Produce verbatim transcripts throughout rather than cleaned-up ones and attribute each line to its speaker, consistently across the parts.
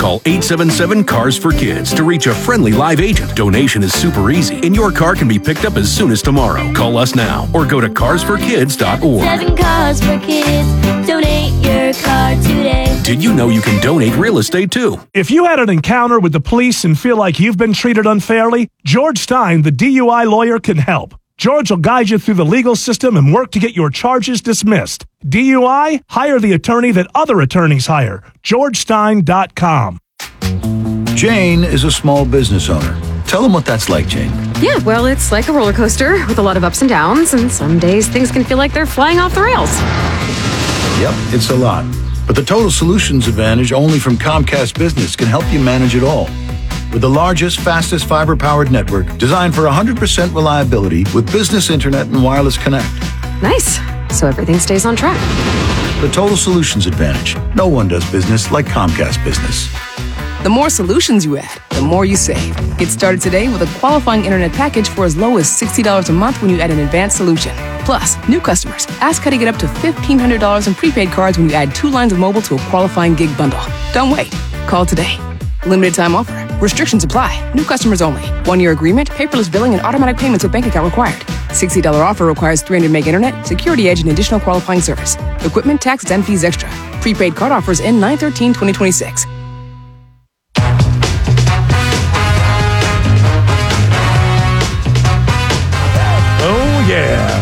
Speaker 1: Call eight seven seven, C A R S for Kids to reach a friendly live agent. Donation is super easy, and your car can be picked up as soon as tomorrow. Call us now or go to cars for kids dot org.
Speaker 2: Seven Cars for Kids. Donate your car today.
Speaker 1: Did you know you can donate real estate too?
Speaker 3: If you had an encounter with the police and feel like you've been treated unfairly, George Stein, the D U I lawyer, can help. George will guide you through the legal system and work to get your charges dismissed. D U I? Hire the attorney that other attorneys hire. george stein dot com.
Speaker 4: Jane is a small business owner. Tell them what that's like, Jane.
Speaker 5: Yeah, well, it's like a roller coaster with a lot of ups and downs, and some days things can feel like they're flying off the rails.
Speaker 4: Yep, it's a lot. But the Total Solutions Advantage only from Comcast Business can help you manage it all. With the largest, fastest fiber-powered network designed for one hundred percent reliability with business internet and wireless connect.
Speaker 5: Nice. So everything stays on track.
Speaker 4: The Total Solutions Advantage. No one does business like Comcast Business.
Speaker 6: The more solutions you add, the more you save. Get started today with a qualifying internet package for as low as sixty dollars a month when you add an advanced solution. Plus, new customers, ask how to get up to fifteen hundred dollars in prepaid cards when you add two lines of mobile to a qualifying gig bundle. Don't wait. Call today. Limited time offer. Restrictions apply. New customers only. One-year agreement, paperless billing, and automatic payments with bank account required. sixty dollars offer requires three hundred meg internet, security edge, and additional qualifying service. Equipment, tax, and fees extra. Prepaid card offers end nine thirteen twenty twenty-six.
Speaker 3: Oh, yeah.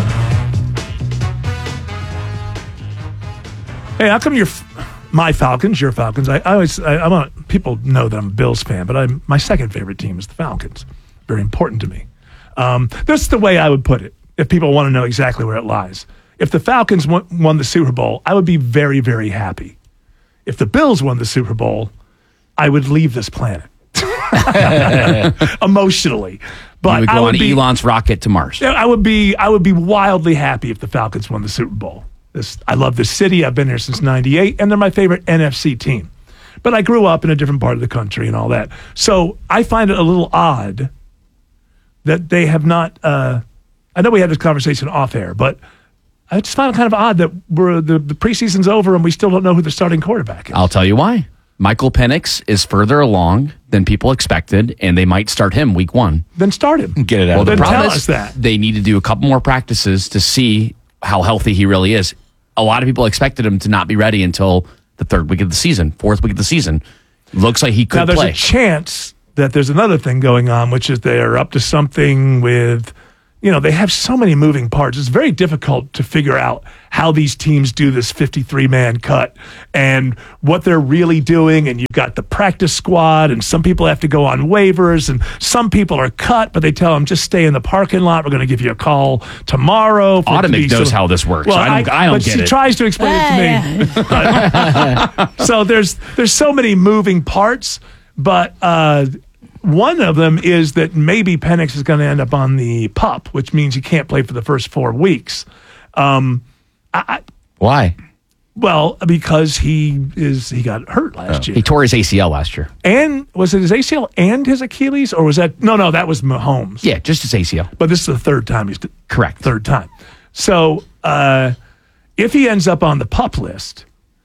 Speaker 3: Hey, how come you're f- my Falcons, your Falcons? I, I always, I, I'm a, people know that I'm a Bills fan, but I'm, my second favorite team is the Falcons. Very important to me. Um, that's the way I would put it, if people want to know exactly where it lies. If the Falcons won, won the Super Bowl, I would be very, very happy. If the Bills won the Super Bowl, I would leave this planet. Emotionally. But
Speaker 7: you would go
Speaker 3: I would
Speaker 7: on
Speaker 3: be,
Speaker 7: Elon's rocket to Mars.
Speaker 3: I would be I would be wildly happy if the Falcons won the Super Bowl. This, I love this city. I've been here since ninety-eight, and they're my favorite N F C team. But I grew up in a different part of the country and all that. So I find it a little odd that they have not uh, I know we had this conversation off air, but I just find it kind of odd that we're the, the preseason's over and we still don't know who the starting quarterback is.
Speaker 7: I'll tell you why. Michael Penix is further along than people expected, and they might start him week one.
Speaker 3: Then start him.
Speaker 8: Get it out.
Speaker 7: Well,
Speaker 8: of
Speaker 7: the
Speaker 3: Then
Speaker 7: problem
Speaker 3: tell
Speaker 7: is
Speaker 3: us that.
Speaker 7: they need to do a couple more practices to see how healthy he really is. A lot of people expected him to not be ready until the third week of the season, fourth week of the season. Looks like he could
Speaker 3: now, there's
Speaker 7: play.
Speaker 3: a chance that there's another thing going on, which is they're up to something with, you know, they have so many moving parts. It's very difficult to figure out how these teams do this fifty-three man cut and what they're really doing. And you've got the practice squad, and some people have to go on waivers, and some people are cut, but they tell them, just stay in the parking lot. We're going to give you a call tomorrow. for it to
Speaker 7: Automate
Speaker 3: be
Speaker 7: knows
Speaker 3: so-
Speaker 7: how this works.
Speaker 3: Well,
Speaker 7: I don't, I, don't
Speaker 3: but
Speaker 7: get
Speaker 3: she
Speaker 7: it.
Speaker 3: tries to explain it to me. But- so there's there's so many moving parts, but uh, one of them is that maybe Penix is going to end up on the PUP, which means he can't play for the first four weeks. Um, I, I,
Speaker 8: Why?
Speaker 3: well, because he is he got hurt last year,
Speaker 7: He tore his A C L last year.
Speaker 3: and was it his A C L and his Achilles, or was that no, no, that was Mahomes.
Speaker 7: Yeah, just his A C L.
Speaker 3: But this is the third time he's
Speaker 7: Correct.
Speaker 3: Third time. So uh, if he ends up on the PUP list,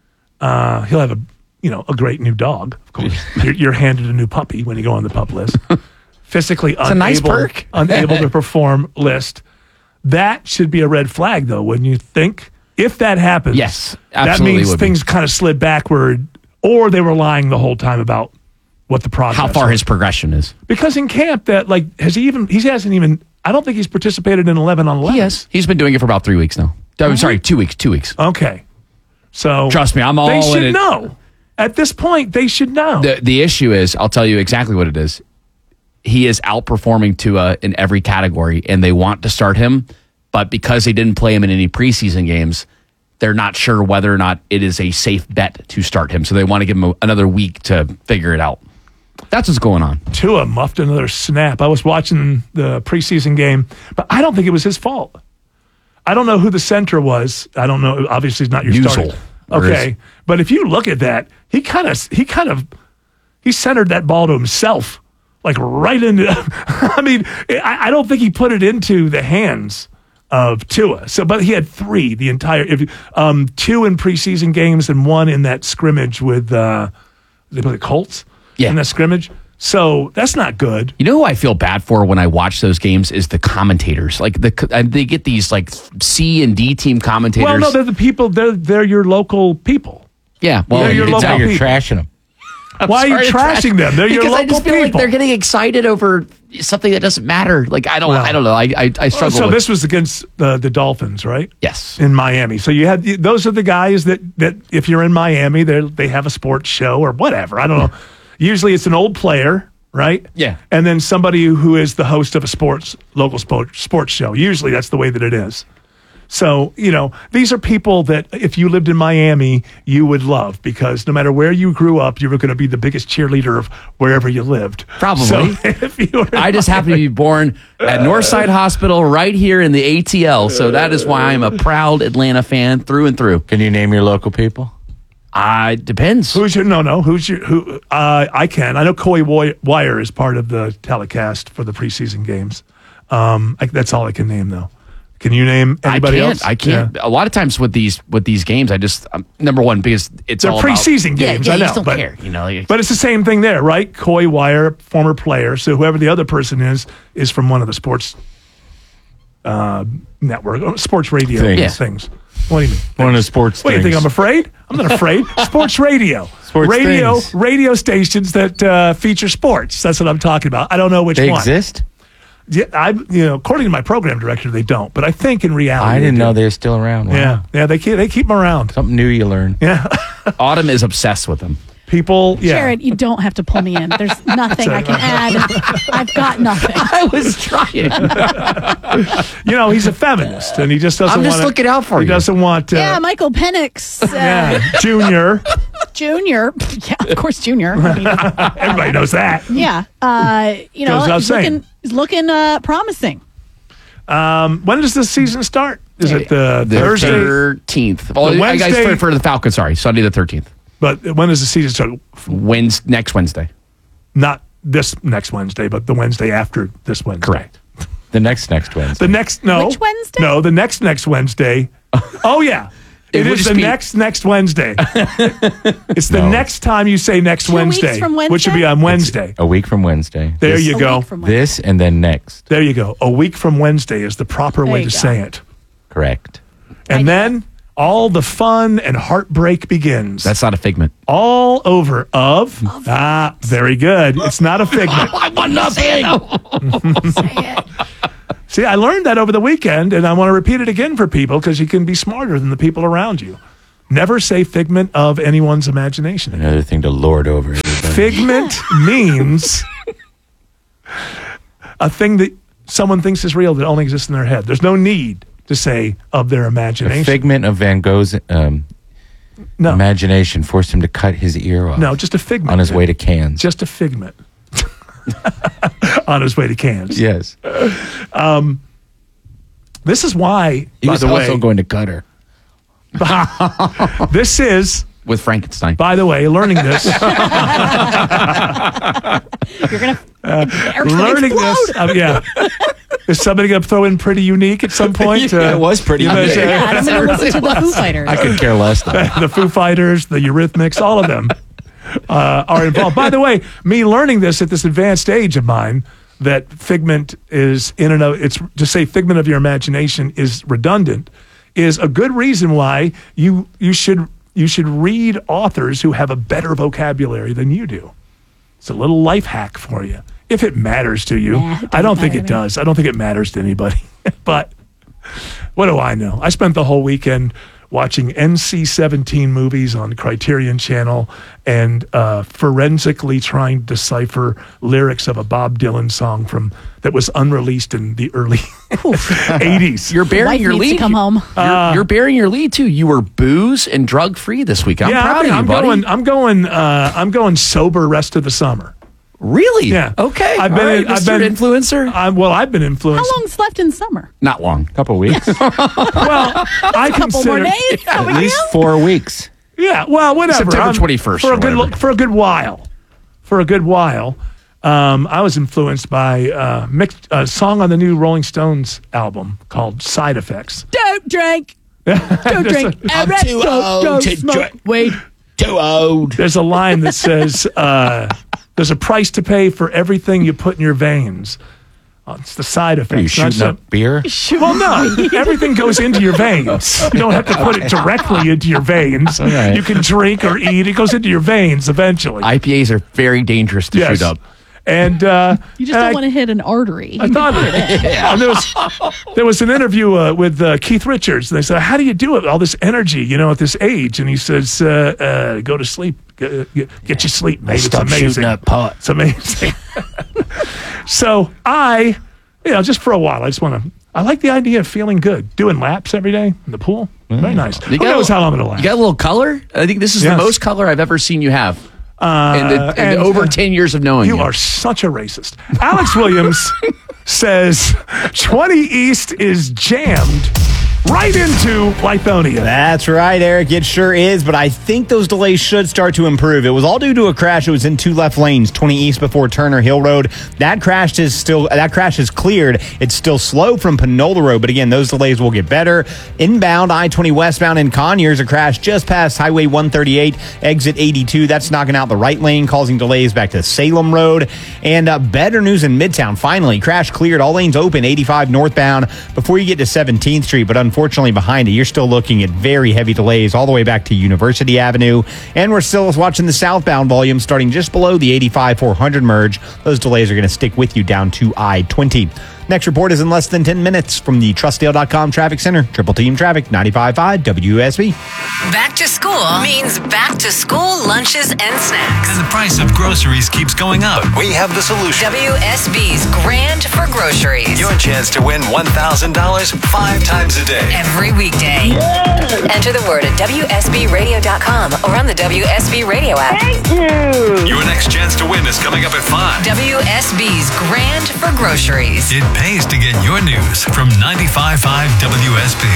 Speaker 3: uh, he'll have a you know a great new dog. Of course, you're, you're handed a new puppy when you go on the PUP list. Physically
Speaker 7: a
Speaker 3: unable,
Speaker 7: nice perk.
Speaker 3: unable to perform list. That should be a red flag, though. When you think if that happens,
Speaker 7: Yes,
Speaker 3: that
Speaker 7: absolutely
Speaker 3: means
Speaker 7: would be.
Speaker 3: things kind of slid backward, or they were lying the whole time about what the progress.
Speaker 7: How far
Speaker 3: was.
Speaker 7: his progression is.
Speaker 3: Because in camp, that like has he even he hasn't even. I don't think he's participated in eleven on eleven.
Speaker 7: He has. He's been doing it for about three weeks now. I'm sorry, two weeks. Two weeks.
Speaker 3: Okay. So
Speaker 7: Trust me, I'm all
Speaker 3: they
Speaker 7: in
Speaker 3: should
Speaker 7: it.
Speaker 3: know. At this point, they should know.
Speaker 7: The the issue is, I'll tell you exactly what it is. He is outperforming Tua in every category, and they want to start him, but because they didn't play him in any preseason games, they're not sure whether or not it is a safe bet to start him. So they want to give him a, another week to figure it out. That's what's going on.
Speaker 3: Tua muffed another snap. I was watching the preseason game, but I don't think it was his fault. I don't know who the center was. I don't know. Obviously, it's not your
Speaker 7: Newsel.
Speaker 3: starter. Okay, but if you look at that, he kind of, he kind of, he centered that ball to himself, like right into. I mean, I, I don't think he put it into the hands of Tua. So, but he had three the entire, if, um, two in preseason games and one in that scrimmage with uh, they play the Colts.
Speaker 7: Yeah.
Speaker 3: in the scrimmage. So that's not good.
Speaker 7: You know who I feel bad for when I watch those games is the commentators. Like the and they get these like C and D team commentators.
Speaker 3: Well, no, they're the people. They're they're your local people.
Speaker 7: yeah, well,
Speaker 3: they're your
Speaker 7: exactly.
Speaker 3: local
Speaker 8: You're
Speaker 3: people.
Speaker 8: trashing them.
Speaker 3: Why are you
Speaker 7: Sorry to trash-
Speaker 3: trashing them? They're your
Speaker 7: because
Speaker 3: local
Speaker 7: I just feel like
Speaker 3: people.
Speaker 7: they're getting excited over something that doesn't matter. Like I don't,
Speaker 3: Well,
Speaker 7: I don't know. I I, I struggle.
Speaker 3: So
Speaker 7: with,
Speaker 3: this was against the the Dolphins, right?
Speaker 7: yes,
Speaker 3: In Miami. So you had those are the guys that that if you're in Miami, they they have a sports show or whatever. I don't know. Usually it's an old player, right?
Speaker 7: Yeah.
Speaker 3: And then somebody who is the host of a sports local sports sports show. Usually that's the way that it is. So, you know, these are people that if you lived in Miami, you would love because no matter where you grew up, you were going to be the biggest cheerleader of wherever you lived.
Speaker 7: Probably.
Speaker 3: So if you were in
Speaker 7: I just happen to be born at Northside Hospital right here in the A T L. So that is why I'm a proud Atlanta fan through and through.
Speaker 8: Can you name your local people?
Speaker 7: Uh, depends.
Speaker 3: Who's your no no? Who's your who? Uh, I can. I know Coy Wy- Wire is part of the telecast for the preseason games. Um, I, that's all I can name though. Can you name anybody
Speaker 7: I can't.
Speaker 3: else?
Speaker 7: I can't.
Speaker 3: Yeah.
Speaker 7: A lot of times with these with these games, I just um, number one because it's
Speaker 3: They're
Speaker 7: all
Speaker 3: preseason
Speaker 7: about,
Speaker 3: games.
Speaker 7: Yeah, yeah,
Speaker 3: I know,
Speaker 7: you just don't
Speaker 3: but,
Speaker 7: care. You know, like-
Speaker 3: but it's the same thing there, right? Coy Wire, former player. So whoever the other person is is from one of the sports uh, network, or sports radio
Speaker 8: Things.
Speaker 3: things.
Speaker 8: Yeah.
Speaker 3: things. What do you mean?
Speaker 8: One of the sports
Speaker 3: What do you think?
Speaker 8: things.
Speaker 3: I'm afraid? I'm not afraid. Sports radio.
Speaker 8: Sports
Speaker 3: radio,
Speaker 8: things.
Speaker 3: radio stations that uh, feature sports. That's what I'm talking about. I don't know which
Speaker 8: They
Speaker 3: one.
Speaker 8: exist?
Speaker 3: Yeah, I, you know, according to my program director, they don't. But I think in reality,
Speaker 8: I didn't
Speaker 3: they
Speaker 8: know
Speaker 3: do.
Speaker 8: they were still around. Wow.
Speaker 3: Yeah, yeah, they keep they keep them around.
Speaker 8: Something new you learn.
Speaker 3: Yeah,
Speaker 7: Autumn is obsessed with them.
Speaker 3: people. Yeah,
Speaker 9: Jared, you don't have to pull me in. There's nothing I can add. I've got nothing.
Speaker 7: I was trying.
Speaker 3: you know, he's a feminist, and he just doesn't.
Speaker 7: I'm just
Speaker 3: wanna,
Speaker 7: looking out for
Speaker 3: he
Speaker 7: you.
Speaker 3: doesn't want. Uh,
Speaker 9: Yeah, Michael Penix uh,
Speaker 3: yeah, Junior.
Speaker 9: Junior. Yeah, of course, Junior. I mean,
Speaker 3: Everybody knows that.
Speaker 9: yeah, uh, you know,
Speaker 3: Goes without
Speaker 9: he's
Speaker 3: saying.
Speaker 9: looking, he's looking uh, promising.
Speaker 3: Um, when does the season start? Is it the,
Speaker 7: The
Speaker 3: Thursday?
Speaker 7: thirteenth. Oh,
Speaker 3: The
Speaker 7: I guys
Speaker 3: Wednesday-
Speaker 7: for, for the Falcons. Sorry, Sunday the thirteenth.
Speaker 3: But when does the season start?
Speaker 7: Wednesday, next Wednesday.
Speaker 3: Not this next Wednesday, but the Wednesday after this Wednesday.
Speaker 7: Correct.
Speaker 8: The next next Wednesday.
Speaker 3: The next no.
Speaker 9: Which Wednesday?
Speaker 3: No, the next next Wednesday. Oh yeah.
Speaker 7: It
Speaker 3: It
Speaker 7: would
Speaker 3: is
Speaker 7: just
Speaker 3: the
Speaker 7: be-
Speaker 3: next next Wednesday. It's the
Speaker 8: No.
Speaker 3: next time you say next
Speaker 9: Two weeks
Speaker 3: Wednesday,
Speaker 9: from
Speaker 3: which would be
Speaker 9: Wednesday?
Speaker 3: on Wednesday.
Speaker 8: A week from Wednesday.
Speaker 3: There
Speaker 8: This-
Speaker 3: you
Speaker 9: A
Speaker 3: go.
Speaker 9: week from Wednesday.
Speaker 8: This and then next.
Speaker 3: There you go. A week from Wednesday is the proper
Speaker 9: There
Speaker 3: way
Speaker 9: you
Speaker 3: to
Speaker 9: go.
Speaker 3: say it.
Speaker 8: Correct.
Speaker 3: And then all the fun and heartbreak begins.
Speaker 7: That's not a figment.
Speaker 3: all over of ah, very good. It's not a figment.
Speaker 7: I want nothing.
Speaker 3: See, I learned that over the weekend, and I want to repeat it again for people because you can be smarter than the people around you. Never say figment of anyone's imagination.
Speaker 8: Another thing to lord over everybody.
Speaker 3: Figment means a thing that someone thinks is real that only exists in their head. There's no need to say of their
Speaker 8: A
Speaker 3: imagination.
Speaker 8: figment of Van Gogh's um,
Speaker 3: no,
Speaker 8: imagination forced him to cut his ear off
Speaker 3: no, just a figment.
Speaker 8: on his way to Cannes.
Speaker 3: Just a figment. On his way to Cannes.
Speaker 8: yes.
Speaker 3: This is why,
Speaker 8: He
Speaker 3: by
Speaker 8: was
Speaker 3: the
Speaker 8: also
Speaker 3: way,
Speaker 8: going to Qatar.
Speaker 3: this is,
Speaker 7: With Frankenstein.
Speaker 3: by the way, learning this.
Speaker 9: You're gonna Eric's gonna
Speaker 3: learning
Speaker 9: explode.
Speaker 3: this. Um, yeah. Is somebody going to throw in Pretty Unique at some point?
Speaker 8: Yeah, it was Pretty
Speaker 3: you guys,
Speaker 8: Unique.
Speaker 3: uh,
Speaker 9: Yeah, I'm gonna listen to the Foo Fighters.
Speaker 8: I could care less. Though.
Speaker 3: the Foo Fighters, the Eurythmics, all of them uh, are involved. By the way, me learning this at this advanced age of mine, that figment is in and of, it's to say figment of your imagination is redundant, is a good reason why you you should you should read authors who have a better vocabulary than you do. It's a little life hack for you, if it matters to you.
Speaker 9: Nah, it
Speaker 3: I don't
Speaker 9: doesn't
Speaker 3: think
Speaker 9: matter
Speaker 3: it
Speaker 9: to me.
Speaker 3: does. I don't think it matters to anybody. But what do I know? I spent the whole weekend watching N C seventeen movies on Criterion Channel and uh, forensically trying to decipher lyrics of a Bob Dylan song from that was unreleased in the early eighties.
Speaker 7: You're bearing
Speaker 9: Wife
Speaker 7: your
Speaker 9: needs to
Speaker 7: lead.
Speaker 9: come home.
Speaker 7: You're, you're bearing your lead too. You were booze and drug free this week. I'm
Speaker 3: yeah,
Speaker 7: proud
Speaker 3: I mean,
Speaker 7: of you,
Speaker 3: I'm
Speaker 7: buddy.
Speaker 3: going. I'm going. Uh, I'm going sober rest of the summer.
Speaker 7: Really?
Speaker 3: Yeah.
Speaker 7: Okay.
Speaker 3: I've been.
Speaker 7: All right,
Speaker 3: I've
Speaker 7: Mister
Speaker 3: been
Speaker 7: influencer.
Speaker 3: I'm, well, I've been influenced.
Speaker 9: How long's left in summer?
Speaker 7: Not long.
Speaker 8: couple weeks.
Speaker 3: Well, I
Speaker 9: A couple more
Speaker 3: consider.
Speaker 9: days. No
Speaker 8: At
Speaker 9: big
Speaker 8: least
Speaker 9: deal.
Speaker 8: four weeks.
Speaker 3: Yeah, well, whatever.
Speaker 7: September
Speaker 3: I'm-
Speaker 7: twenty-first
Speaker 3: for
Speaker 7: or
Speaker 3: a good
Speaker 7: whatever.
Speaker 3: for a good while. For a good while, um, I was influenced by uh, mixed, a song on the new Rolling Stones album called "Side Effects."
Speaker 9: Don't drink. Don't drink.
Speaker 8: I'm
Speaker 9: Eric,
Speaker 8: too
Speaker 9: don't,
Speaker 8: old
Speaker 9: don't
Speaker 8: to
Speaker 9: smoke
Speaker 8: drink.
Speaker 9: weed.
Speaker 8: Too old.
Speaker 3: There's a line that says, uh, there's a price to pay for everything you put in your veins. Oh, it's the side effects.
Speaker 8: Are you shooting
Speaker 3: not
Speaker 8: up beer?
Speaker 3: Well, no. Everything goes into your veins. You don't have to put it directly into your veins.
Speaker 7: right.
Speaker 3: You can drink or eat. It goes into your veins eventually.
Speaker 7: I P As are very dangerous to
Speaker 3: Yes.
Speaker 7: shoot up.
Speaker 3: And uh,
Speaker 9: You just
Speaker 3: and
Speaker 9: don't
Speaker 3: I-
Speaker 9: want to hit an artery.
Speaker 3: I thought yeah. And there was there was an interview uh, with uh, Keith Richards, and they said, "How do you do it? All this energy, you know, at this age?" And he says, uh, uh, "Go to sleep. Get, get, get your sleep, mate. It's
Speaker 8: Stop
Speaker 3: amazing.
Speaker 8: shooting up pot.
Speaker 3: It's amazing." So I, you know, just for a while, I just want to. I like the idea of feeling good, doing laps every day in the pool. Very nice.
Speaker 7: You
Speaker 3: Who
Speaker 7: got a
Speaker 3: knows
Speaker 7: little-
Speaker 3: how long it'll last?
Speaker 7: You got a little color? I think this is
Speaker 3: Yes.
Speaker 7: the most color I've ever seen you have.
Speaker 3: Uh,
Speaker 7: in the, in
Speaker 3: and,
Speaker 7: over
Speaker 3: uh,
Speaker 7: ten years of knowing you.
Speaker 3: You are such a racist. Alex Williams says twenty East is jammed right into Lithonia.
Speaker 10: That's right, Eric. It sure is, but I think those delays should start to improve. It was all due to a crash. It was in two left lanes, twenty East before Turner Hill Road. That crash is still that crash is cleared. It's still slow from Panola Road, but again, those delays will get better. Inbound I twenty westbound in Conyers, a crash just past Highway one thirty-eight, exit eighty-two. That's knocking out the right lane, causing delays back to Salem Road. And uh, better news in Midtown. Finally, crash cleared. All lanes open, eighty-five northbound before you get to seventeenth Street, but unfortunately behind it, you're still looking at very heavy delays all the way back to University Avenue. And we're still watching the southbound volume starting just below the eighty-five four hundred merge. Those delays are going to stick with you down to I twenty. Next report is in less than ten minutes from the Trustdale dot com Traffic Center. Triple Team Traffic, ninety-five point five W S B.
Speaker 11: Back to school means back to school lunches and snacks.
Speaker 12: And the price of groceries keeps going up. We have the solution.
Speaker 11: W S B's Grand for Groceries.
Speaker 12: Your chance to win one thousand dollars five times a day.
Speaker 11: Every weekday. Enter the word at W S B radio dot com or on the W S B Radio app.
Speaker 12: Thank you. Your next chance to win is coming up at five.
Speaker 11: W S B's Grand for Groceries.
Speaker 12: It pays to get your news from ninety-five point five W S B.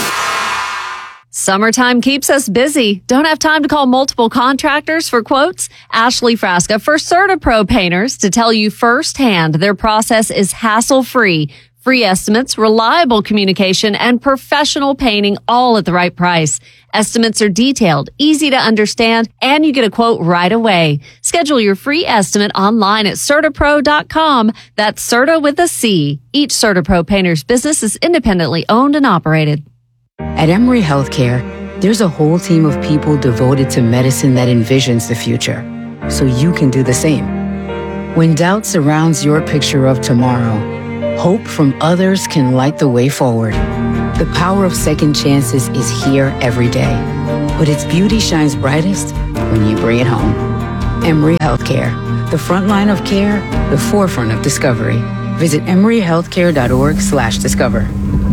Speaker 13: Summertime keeps us busy. Don't have time to call multiple contractors for quotes? Ashley Frasca for CertaPro Painters to tell you firsthand their process is hassle-free. Free estimates, reliable communication, and professional painting all at the right price. Estimates are detailed, easy to understand, and you get a quote right away. Schedule your free estimate online at CertaPro dot com. That's Certa with a C. Each CertaPro Painters business is independently owned and operated.
Speaker 14: At Emory Healthcare, there's a whole team of people devoted to medicine that envisions the future, so you can do the same. When doubt surrounds your picture of tomorrow, hope from others can light the way forward. The power of second chances is here every day, but its beauty shines brightest when you bring it home. Emory Healthcare, the front line of care, the forefront of discovery. Visit emory healthcare dot org slash discover.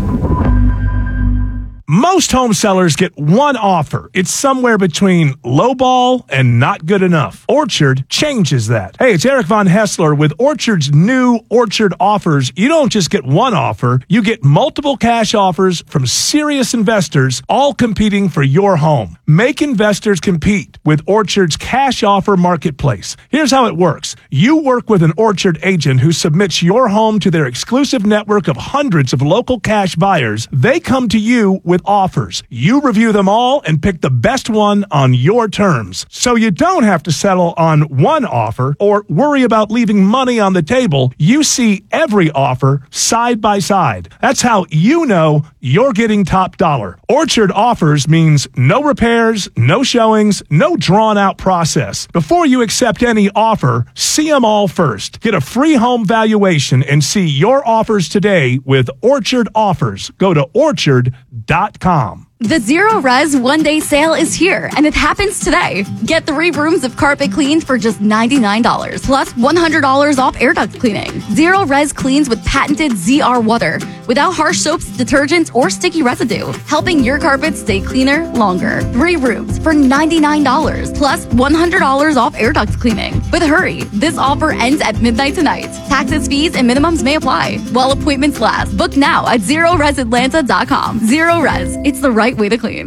Speaker 3: Most home sellers get one offer. It's somewhere between lowball and not good enough. Orchard changes that. Hey, it's Eric Von Hessler with Orchard's new Orchard offers. You don't just get one offer. You get multiple cash offers from serious investors, all competing for your home. Make investors compete with Orchard's cash offer marketplace. Here's how it works. You work with an Orchard agent who submits your home to their exclusive network of hundreds of local cash buyers. They come to you with offers. You review them all and pick the best one on your terms. So you don't have to settle on one offer or worry about leaving money on the table. You see every offer side by side. That's how you know you're getting top dollar. Orchard offers means no repairs, no showings, no drawn out process. Before you accept any offer, see them all first. Get a free home valuation and see your offers today with Orchard Offers. Go to orchard dot com.
Speaker 15: The Zero Res One Day Sale is here, and it happens today. Get three rooms of carpet cleaned for just ninety-nine dollars, plus one hundred dollars off air duct cleaning. Zero Res cleans with patented Z R water, without harsh soaps, detergents, or sticky residue, helping your carpet stay cleaner longer. Three rooms for ninety-nine dollars, plus one hundred dollars off air duct cleaning. But hurry, this offer ends at midnight tonight. Taxes, fees, and minimums may apply. While appointments last, book now at zero res atlanta dot com. Zero Res, it's the right way to clean.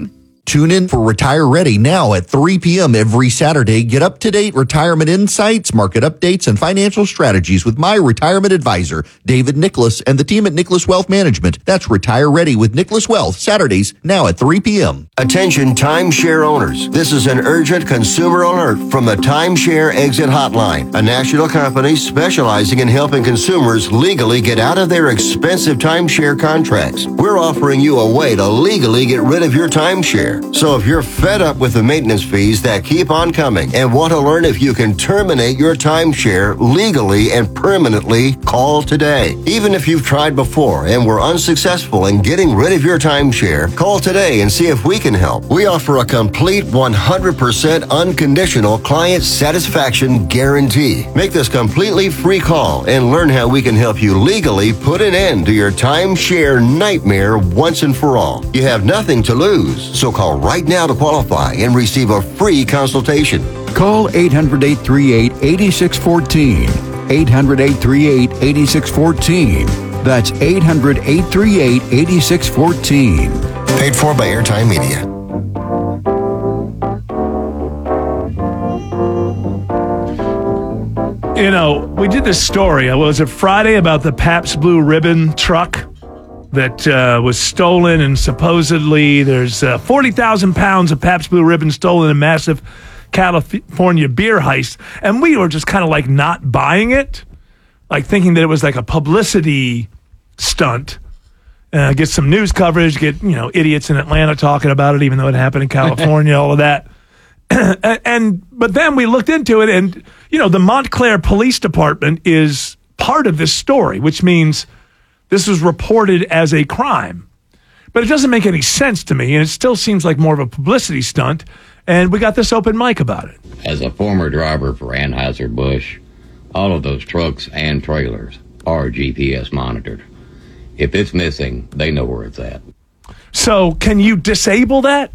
Speaker 16: Tune in for Retire Ready now at three p.m. every Saturday. Get up-to-date retirement insights, market updates, and financial strategies with my retirement advisor, David Nicholas, and the team at Nicholas Wealth Management. That's Retire Ready with Nicholas Wealth, Saturdays now at three p.m.
Speaker 17: Attention timeshare owners. This is an urgent consumer alert from the Timeshare Exit Hotline, a national company specializing in helping consumers legally get out of their expensive timeshare contracts. We're offering you a way to legally get rid of your timeshare. So if you're fed up with the maintenance fees that keep on coming and want to learn if you can terminate your timeshare legally and permanently, call today. Even if you've tried before and were unsuccessful in getting rid of your timeshare, call today and see if we can help. We offer a complete one hundred percent unconditional client satisfaction guarantee. Make this completely free call and learn how we can help you legally put an end to your timeshare nightmare once and for all. You have nothing to lose, so call right now to qualify and receive a free consultation.
Speaker 18: Call eight hundred, eight three eight, eight six one four. eight hundred, eight three eight, eight six one four. That's eight hundred, eight three eight, eight six one four.
Speaker 17: Paid for by Airtime Media.
Speaker 3: You know, we did this story, was it Friday, about the Pabst Blue Ribbon truck that uh, was stolen, and supposedly there's uh, forty thousand pounds of Pabst Blue Ribbon stolen in a massive California beer heist. And we were just kind of like not buying it, like thinking that it was like a publicity stunt. Uh, get some news coverage, get, you know, idiots in Atlanta talking about it, even though it happened in California, all of that. and, and but then we looked into it, and, you know, the Montclair Police Department is part of this story, which means this was reported as a crime. But it doesn't make any sense to me, and it still seems like more of a publicity stunt. And we got this open mic about it.
Speaker 19: As a former driver for Anheuser-Busch, all of those trucks and trailers are G P S monitored. If it's missing, they know where it's at.
Speaker 3: So can you disable that?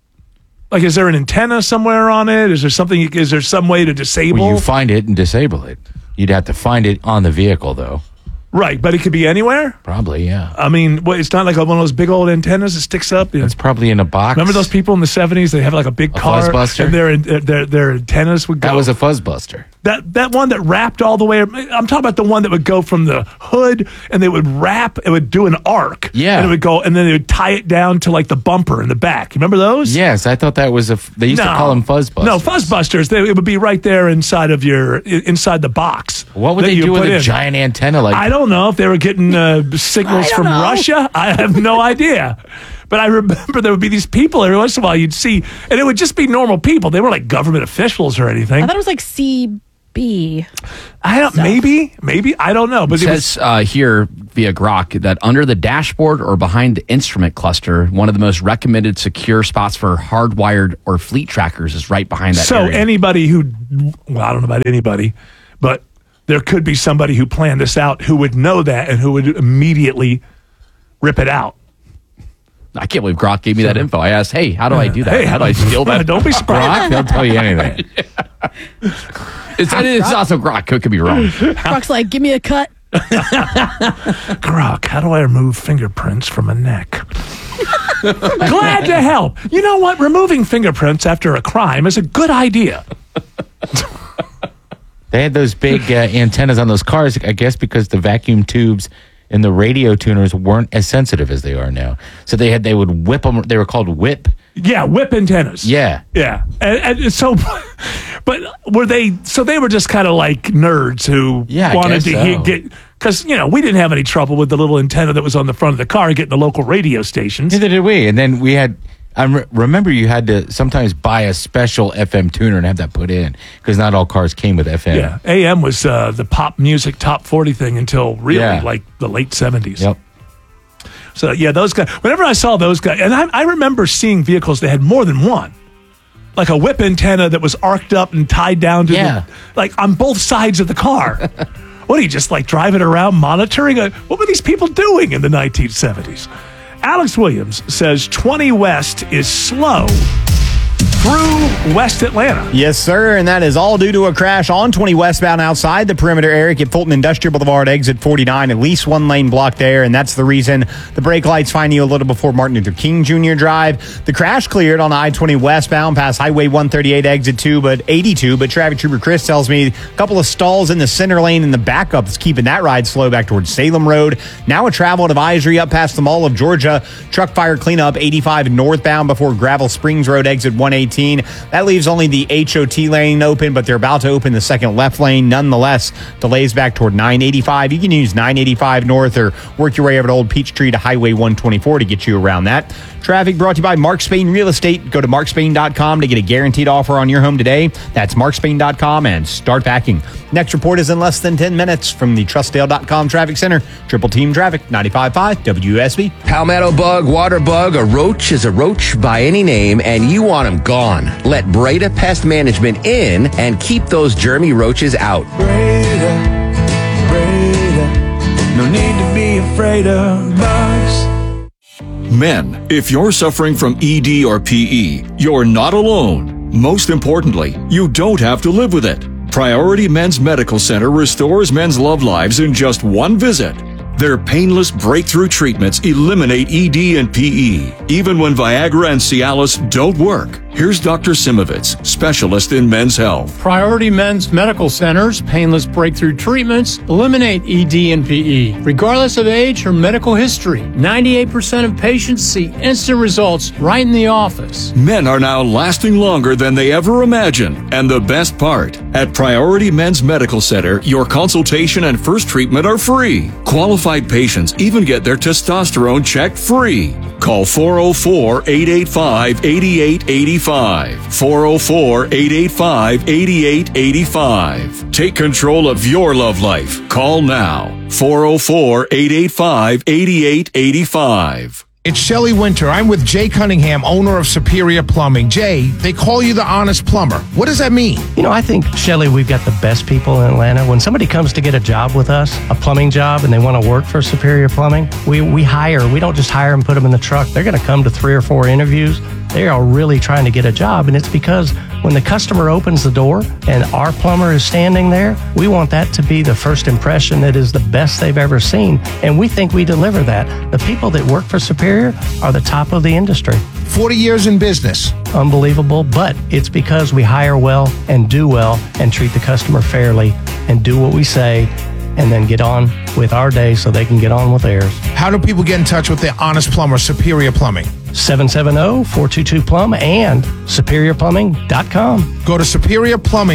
Speaker 3: Like, is there an antenna somewhere on it? Is there something, is there some way to disable?
Speaker 8: Well, you find it and disable it. You'd have to find it on the vehicle, though.
Speaker 3: Right, but it could be anywhere?
Speaker 8: Probably, yeah.
Speaker 3: I mean, what, it's not like one of those big old antennas that sticks up?
Speaker 8: It's probably in a box.
Speaker 3: Remember those people in the seventies? They have like a big
Speaker 8: a
Speaker 3: car.
Speaker 8: Fuzzbuster?
Speaker 3: And their, their, their antennas would go.
Speaker 8: That was a Fuzzbuster.
Speaker 3: That that one that wrapped all the way. I'm talking about the one that would go from the hood, and they would wrap. It would do an arc.
Speaker 8: Yeah,
Speaker 3: and it would go, and then they would tie it down to like the bumper in the back. You remember those?
Speaker 8: Yes, I thought that was a. They used
Speaker 3: no.
Speaker 8: to call them Fuzzbusters.
Speaker 3: No, Fuzzbusters. They, it would be right there inside of your inside the box.
Speaker 8: What would they do with a in. giant antenna like?
Speaker 3: I don't know if they were getting uh, signals from
Speaker 9: know.
Speaker 3: Russia. I have no idea. But I remember there would be these people every once in a while you'd see, and it would just be normal people. They weren't like government officials or anything.
Speaker 9: I thought it was like C B.
Speaker 3: I don't.
Speaker 9: Stuff.
Speaker 3: Maybe, maybe I don't know. But
Speaker 7: it,
Speaker 3: it
Speaker 7: says uh, here via Grok that under the dashboard or behind the instrument cluster, one of the most recommended secure spots for hardwired or fleet trackers is right behind that.
Speaker 3: So
Speaker 7: area.
Speaker 3: anybody who, well, I don't know about anybody, but there could be somebody who planned this out who would know that and who would immediately rip it out.
Speaker 7: I can't believe Grok gave me that info. I asked, hey, how do I do that?
Speaker 3: Hey,
Speaker 7: how do I steal that?
Speaker 3: Don't be surprised.
Speaker 8: Grok, they'll tell you anything.
Speaker 7: it's, it's also Grok. Could be wrong.
Speaker 9: Grok's like, give me a cut.
Speaker 3: Grok, how do I remove fingerprints from a neck? Glad to help. You know what? Removing fingerprints after a crime is a good idea.
Speaker 8: They had those big uh, antennas on those cars, I guess, because the vacuum tubes and the radio tuners weren't as sensitive as they are now. So they had they would whip them. They were called whip.
Speaker 3: Yeah, whip antennas.
Speaker 8: Yeah,
Speaker 3: yeah. And, and so, but were they? So they were just kind of like nerds who
Speaker 8: yeah,
Speaker 3: wanted to
Speaker 8: so.
Speaker 3: hear, get. Because, you know, we didn't have any trouble with the little antenna that was on the front of the car getting the local radio stations.
Speaker 8: Neither did we. And then we had. I re- remember you had to sometimes buy a special F M tuner and have that put in because not all cars came with F M.
Speaker 3: Yeah, A M was uh, the pop music top forty thing until really
Speaker 8: yeah.
Speaker 3: like the late seventies.
Speaker 8: Yep.
Speaker 3: So, yeah, those guys, whenever I saw those guys, and I, I remember seeing vehicles that had more than one. Like a whip antenna that was arced up and tied down to
Speaker 8: yeah.
Speaker 3: the, like on both sides of the car. What, are you just like driving around monitoring? A, what were these people doing in the nineteen seventies? Alex Williams says twenty West is slow through West Atlanta.
Speaker 10: Yes, sir, and that is all due to a crash on twenty westbound outside the perimeter area at Fulton Industrial Boulevard, exit forty-nine. At least one lane blocked there, and that's the reason the brake lights find you a little before Martin Luther King Junior Drive. The crash cleared on I twenty westbound past Highway one thirty-eight, exit two, but eighty-two. But traffic trooper Chris tells me a couple of stalls in the center lane and the backup is keeping that ride slow back towards Salem Road. Now a travel advisory up past the Mall of Georgia. Truck fire cleanup eighty-five northbound before Gravel Springs Road, exit one eighteen. That leaves only the H O T lane open, but they're about to open the second left lane. Nonetheless, delays back toward nine eighty-five. You can use nine eighty-five north or work your way over to Old Peachtree to Highway one twenty-four to get you around that. Traffic brought to you by Mark Spain Real Estate. Go to mark spain dot com to get a guaranteed offer on your home today. That's mark spain dot com and start packing. Next report is in less than ten minutes from the Trustdale dot com Traffic Center. Triple Team Traffic, ninety-five point five W S B.
Speaker 20: Palmetto bug, water bug, a roach is a roach by any name, and you want them gone. Let Breda Pest Management in and keep those germy roaches out.
Speaker 21: Breda, Breda, no need to be afraid of bugs.
Speaker 22: Men, if you're suffering from E D or P E, you're not alone. Most importantly, you don't have to live with it. Priority Men's Medical Center restores men's love lives in just one visit. Their painless breakthrough treatments eliminate E D and P E, even when Viagra and Cialis don't work. Here's Doctor Simovitz, specialist in men's health.
Speaker 23: Priority Men's Medical Center's painless breakthrough treatments eliminate E D and P E, regardless of age or medical history. ninety-eight percent of patients see instant results right in the office.
Speaker 22: Men are now lasting longer than they ever imagined. And the best part, at Priority Men's Medical Center, your consultation and first treatment are free. Qualified patients even get their testosterone checked free. Call four oh four, eight eight five, eight eight eight five. four oh four, eight eight five, eight eight eight five. Take control of your love life. Call now. four oh four, eight eight five, eight eight eight five.
Speaker 24: It's Shelley Winter. I'm with Jay Cunningham, owner of Superior Plumbing. Jay, they call you the honest plumber. What does that mean?
Speaker 25: You know, I think, Shelley, we've got the best people in Atlanta. When somebody comes to get a job with us, a plumbing job, and they want to work for Superior Plumbing, we, we hire. We don't just hire and put them in the truck. They're going to come to three or four interviews. They are really trying to get a job, and it's because when the customer opens the door and our plumber is standing there, we want that to be the first impression that is the best they've ever seen, and we think we deliver that. The people that work for Superior are the top of the industry.
Speaker 24: forty years in business.
Speaker 25: Unbelievable, but it's because we hire well and do well and treat the customer fairly and do what we say and then get on with our day so they can get on with theirs.
Speaker 24: How do people get in touch with the honest plumber, Superior Plumbing?
Speaker 25: seven seven zero, four two two, plumb and superior plumbing dot com.
Speaker 24: Go to Superior Plumbing.